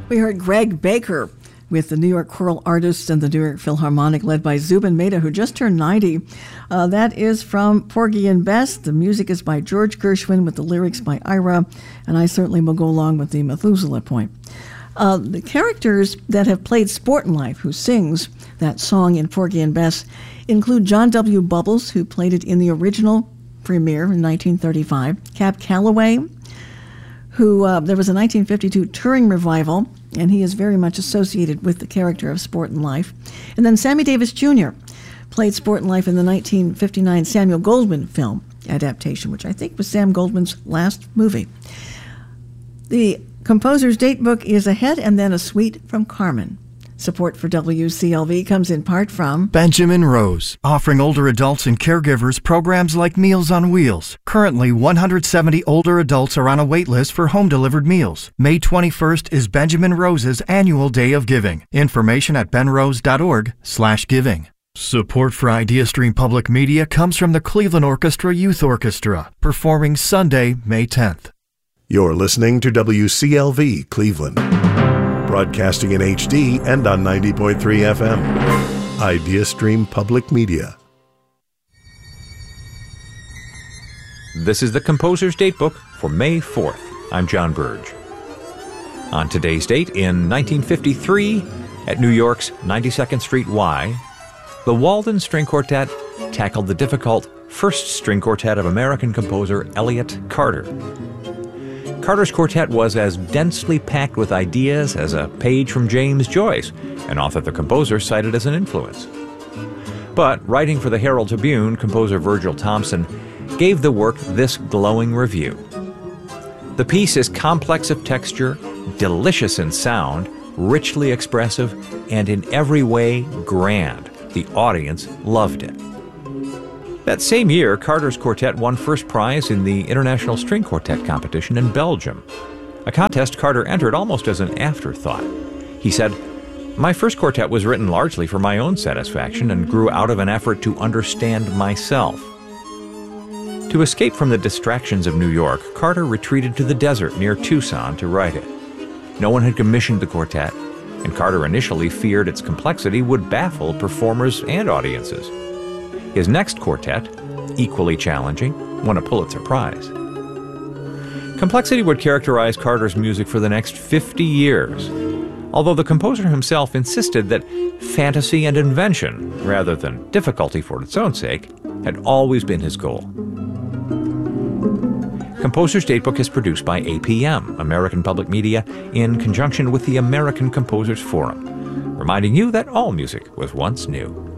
We heard Greg Baker with the New York Choral Artists and the New York Philharmonic, led by Zubin Mehta, who just turned 90. That is from Porgy and Bess. The music is by George Gershwin with the lyrics by Ira, and I certainly will go along with the Methuselah point. The characters that have played Sport in Life, who sings that song in Porgy and Bess, include John W. Bubbles, who played it in the original premiere in 1935, Cab Calloway, who there was a 1952 touring revival, and he is very much associated with the character of Sport in Life. And then Sammy Davis Jr. played Sport in Life in the 1959 Samuel Goldwyn film adaptation, which I think was Sam Goldwyn's last movie. The composer's date book is ahead, and then a suite from Carmen. Support for WCLV comes in part from Benjamin Rose, offering older adults and caregivers programs like Meals on Wheels. Currently, 170 older adults are on a wait list for home-delivered meals. May 21st is Benjamin Rose's annual Day of Giving. Information at benrose.org/giving. Support for IdeaStream Public Media comes from the Cleveland Orchestra Youth Orchestra, performing Sunday, May 10th. You're listening to WCLV Cleveland, broadcasting in HD and on 90.3 FM. IdeaStream Public Media. This is the Composer's Datebook for May 4th. I'm John Burge. On today's date, in 1953, at New York's 92nd Street Y, the Walden String Quartet tackled the difficult first string quartet of American composer Elliott Carter. Carter's quartet was as densely packed with ideas as a page from James Joyce, an author the composer cited as an influence. But writing for the Herald Tribune, composer Virgil Thompson gave the work this glowing review. The piece is complex of texture, delicious in sound, richly expressive, and in every way grand. The audience loved it. That same year, Carter's quartet won first prize in the International String Quartet competition in Belgium, a contest Carter entered almost as an afterthought. He said, "My first quartet was written largely for my own satisfaction and grew out of an effort to understand myself." To escape from the distractions of New York, Carter retreated to the desert near Tucson to write it. No one had commissioned the quartet, and Carter initially feared its complexity would baffle performers and audiences. His next quartet, equally challenging, won a Pulitzer Prize. Complexity would characterize Carter's music for the next 50 years, although the composer himself insisted that fantasy and invention, rather than difficulty for its own sake, had always been his goal. Composer's Datebook is produced by APM, American Public Media, in conjunction with the American Composers Forum, reminding you that all music was once new.